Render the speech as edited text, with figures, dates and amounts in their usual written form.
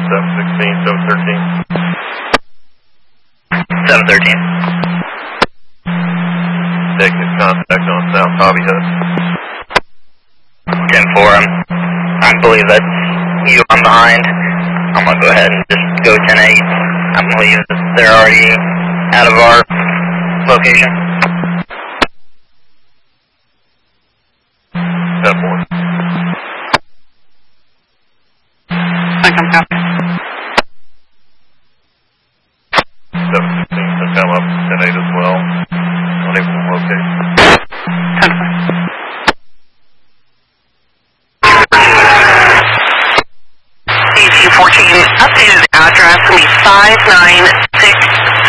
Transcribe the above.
713. Negative contact on South Hobby Hut. 10-4, I believe that's you on behind. I'm going to go ahead and just go 10-8. I believe that they're already out of our location. 10-4. Second copy. 716 to come up 10-8 as well. Unable to locate. 10-4. AT-14, updated address will be 59